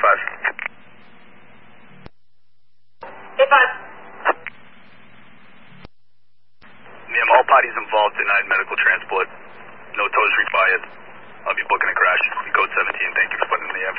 Ma'am, all parties involved denied medical transport. No tows required. I'll be booking a crash. Code 17, thank you for putting in the